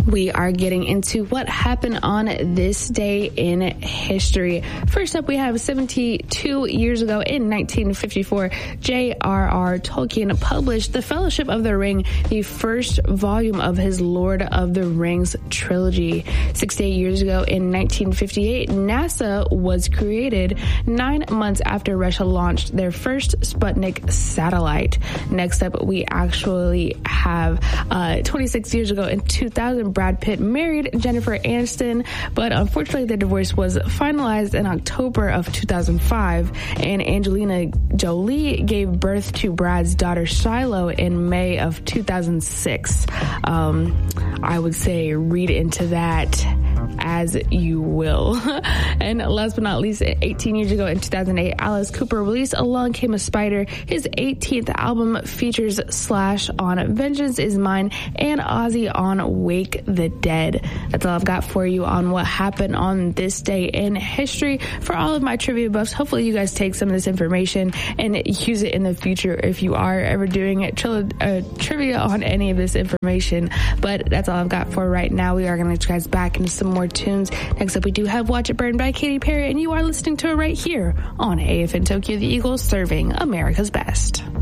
We are getting into what happened on this day in history. First up, we have 72 years ago in 1954, J.R.R. Tolkien published The Fellowship of the Ring, the first volume of his Lord of the Rings trilogy. 68 years ago in 1958, NASA was created 9 months after Russia launched their first Sputnik satellite. Next up, we actually have 26 years ago in 2000, Brad Pitt married Jennifer Aniston, but unfortunately the divorce was finalized in October of 2005, and Angelina Jolie gave birth to Brad's daughter Shiloh in May of 2006. I would say read into that as you will. And last but not least, 18 years ago in 2008, Alice Cooper released Along Came a Spider. His 18th album features Slash on Vengeance Is Mine and Ozzy on Wake the Dead. That's all I've got for you on what happened on this day in history. For all of my trivia buffs, hopefully you guys take some of this information and use it in the future if you are ever doing trivia on any of this information. But that's all I've got for right now. We are going to let you guys back into some more tunes. Next up, we do have Watch It Burn by Katy Perry, and you are listening to it right here on AFN Tokyo, the Eagles serving America's best.